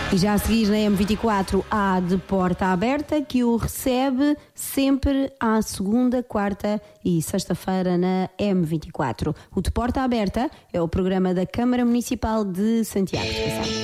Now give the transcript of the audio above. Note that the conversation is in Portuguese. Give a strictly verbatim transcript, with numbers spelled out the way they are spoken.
E já a seguir na M vinte e quatro há de Porta Aberta, que o recebe sempre à segunda, quarta e sexta-feira na M vinte e quatro. O de Porta Aberta é o programa da Câmara Municipal de Santiago.